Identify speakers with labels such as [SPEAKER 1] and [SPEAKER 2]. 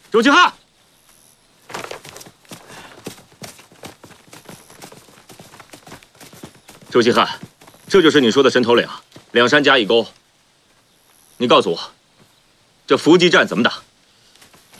[SPEAKER 1] 周清汉，周清汉，这就是你说的神头岭，两山夹一沟。你告诉我，这伏击战怎么打？